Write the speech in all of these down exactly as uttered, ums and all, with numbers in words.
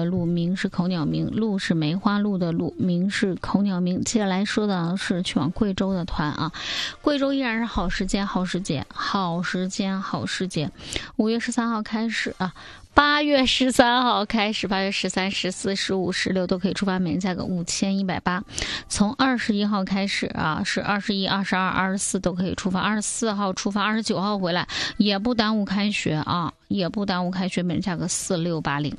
的路，名是口鸟鸣，路是梅花鹿的路，名是口鸟鸣。接下来说的是去往贵州的团啊，贵州依然是好时间，好时节，好时间，好时节。五月十三号开始啊。八月十三号开始，八月十三、十四、十五、十六都可以出发，每人价格五千一百八。从二十一号开始啊，是二十一、二十二、二十四都可以出发，二十四号出发，二十九号回来，也不耽误开学啊，也不耽误开学，每人价格四六八零。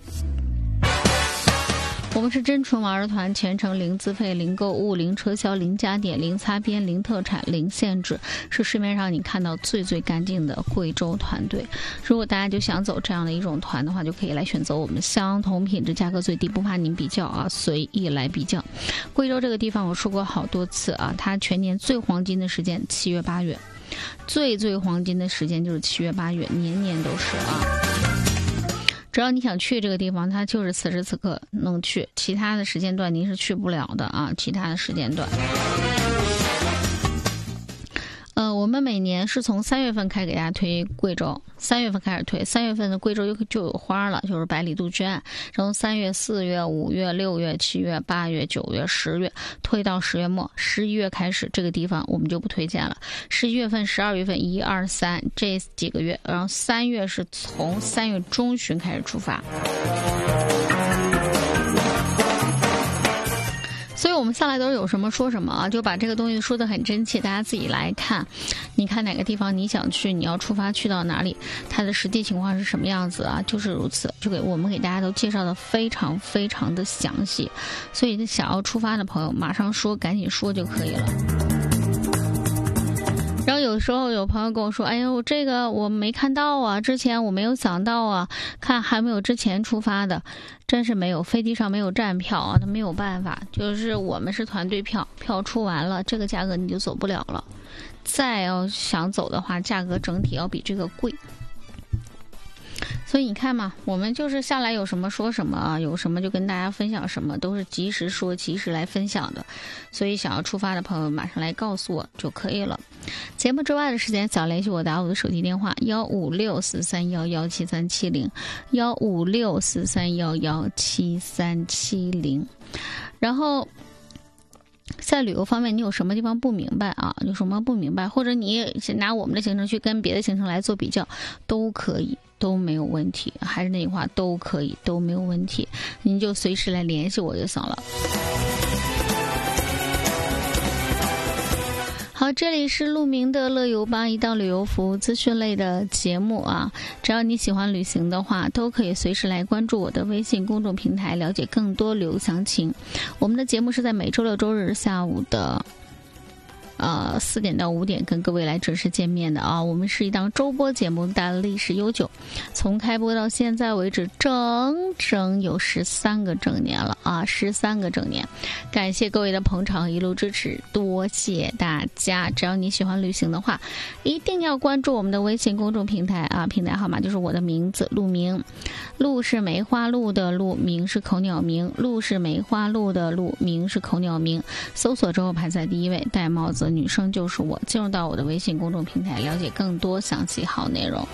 我们是真纯玩儿团，全程零资费、零购物、零车销、零加点、零擦边、零特产、零限制，是市面上你看到最最干净的贵州团队。如果大家就想走这样的一种团的话，就可以来选择我们相同品质、价格最低，不怕您比较啊，随意来比较。贵州这个地方我说过好多次啊，它全年最黄金的时间七月八月，最最黄金的时间就是七月八月，年年都是啊。只要你想去这个地方，它就是此时此刻能去，其他的时间段您是去不了的啊，其他的时间段。呃，我们每年是从三月份开始给大家推贵州，三月份开始推，三月份的贵州就就有花了，就是百里杜鹃，然后三月、四月、五月、六月、七月、八月、九月、十月推到十月末，十一月开始这个地方我们就不推荐了。十一月份、十二月份一二三这几个月，然后三月是从三月中旬开始出发。所以我们下来都是有什么说什么啊，就把这个东西说得很真切，大家自己来看。你看哪个地方你想去，你要出发去到哪里，它的实际情况是什么样子啊？就是如此，就给我们给大家都介绍的非常非常的详细。所以想要出发的朋友，马上说，赶紧说就可以了。然后有时候有朋友跟我说，哎呦，这个我没看到啊，之前我没有想到啊，看还没有之前出发的，真是没有，飞机上没有站票啊，他没有办法，就是我们是团队票，票出完了，这个价格你就走不了了，再要想走的话，价格整体要比这个贵。所以你看嘛，我们就是下来有什么说什么啊，有什么就跟大家分享什么，都是及时说及时来分享的。所以想要出发的朋友马上来告诉我就可以了。节目之外的时间想联系我，打我的手机电话幺五六四三幺幺七三七零幺五六四三幺幺七三七零。然后在旅游方面你有什么地方不明白啊，有什么不明白，或者你拿我们的行程去跟别的行程来做比较都可以，都没有问题。还是那句话，都可以，都没有问题，您就随时来联系我就行了。好，这里是鹿鸣的乐游吧，一档旅游服务资讯类的节目啊。只要你喜欢旅行的话，都可以随时来关注我的微信公众平台，了解更多旅游详情。我们的节目是在每周六周日下午的呃四点到五点跟各位来准时见面的啊。我们是一档周播节目，但历史悠久，从开播到现在为止，整整有十三个整年了啊，十三个整年。感谢各位的捧场，一路支持，多谢大家。只要你喜欢旅行的话，一定要关注我们的微信公众平台啊，平台号码就是我的名字鹿鸣，鹿是梅花鹿的鹿，鸣是口鸟鸣，鹿是梅花鹿的鹿，鸣是口鸟鸣。搜索之后排在第一位，戴帽子女生就是我。进入到我的微信公众平台，了解更多详细好内容。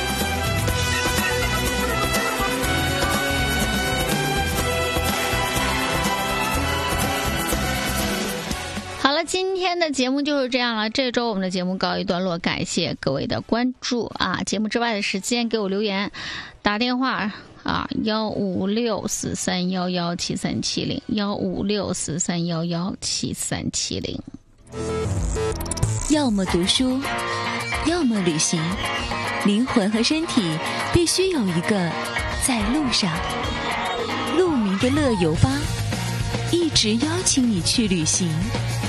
好了，今天的节目就是这样了。这周我们的节目告一段落，感谢各位的关注啊！节目之外的时间给我留言、打电话啊，幺五六四三幺幺七三七零，幺五六四三幺幺七三七零。 要么读书，要么旅行，灵魂和身体必须有一个在路上。鹿鸣的乐游吧，一直邀请你去旅行。